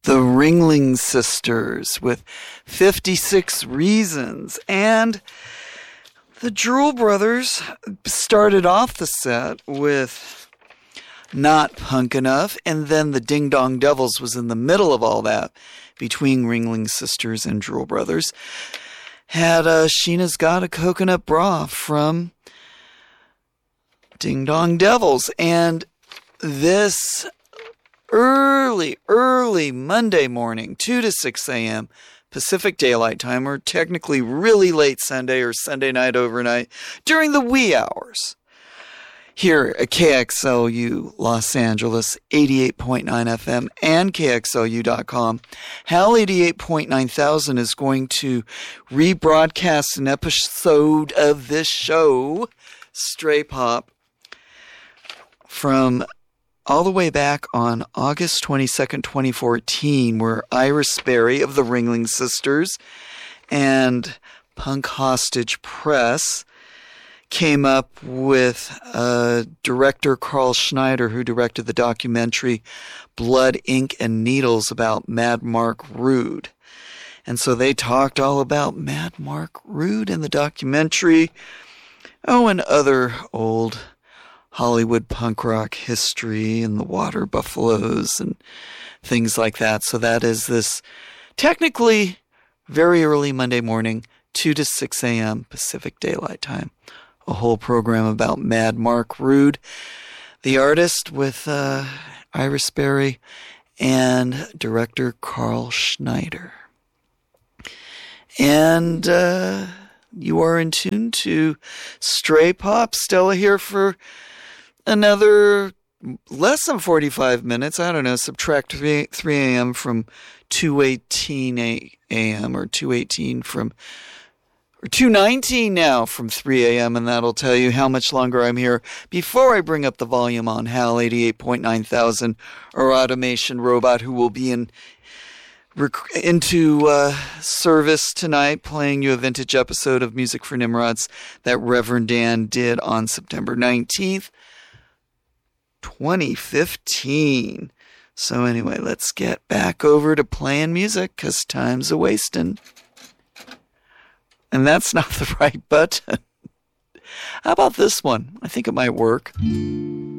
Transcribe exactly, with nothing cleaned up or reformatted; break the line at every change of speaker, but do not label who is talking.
The Ringling Sisters with fifty-six Reasons. And the Drool Brothers started off the set with Not Punk Enough, and then the Ding Dong Devils was in the middle of all that between Ringling Sisters and Drool Brothers. Had uh, Sheena's Got a Coconut Bra from Ding Dong Devils. And this early, early Monday morning, two to six a.m. Pacific Daylight Time, or technically really late Sunday or Sunday night overnight, during the wee hours, here at K X L U Los Angeles, eighty-eight point nine F M and K X L U dot com. HAL eighty-eight point nine thousand is going to rebroadcast an episode of this show, Stray Pop, from all the way back on August twenty-second, twenty fourteen, where Iris Berry of the Ringling Sisters and Punk Hostage Press came up with uh, director Carl Schneider, who directed the documentary Blood, Ink, and Needles about Mad Mark Rude. And so they talked all about Mad Mark Rude in the documentary. Oh, and other old Hollywood punk rock history and the Water Buffaloes and things like that. So that is this technically very early Monday morning, two to six a.m. Pacific Daylight Time. A whole program about Mad Mark Rude, the artist, with uh, Iris Berry and director Carl Schneider. And uh, you are in tune to Stray Pop. Stella here for another less than forty-five minutes. I don't know, subtract three a.m. from two eighteen a.m. or two eighteen from, or two nineteen now from three a.m. and that'll tell you how much longer I'm here before I bring up the volume on HAL eighty-eight point nine thousand, our automation robot who will be in rec- into uh, service tonight, playing you a vintage episode of Music for Nimrods that Reverend Dan did on September nineteenth. twenty fifteen. So anyway, let's get back over to playing music, because time's a-wasting. And that's not the right button. How about this one? I think it might work.